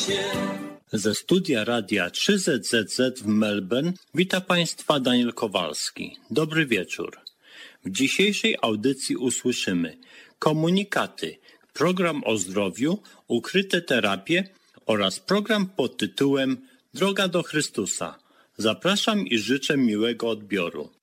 Ze studia Radia 3ZZZ w Melbourne wita Państwa Daniel Kowalski. Dobry wieczór. W dzisiejszej audycji usłyszymy komunikaty, program o zdrowiu, ukryte terapie oraz program pod tytułem Droga do Chrystusa. Zapraszam i życzę miłego odbioru.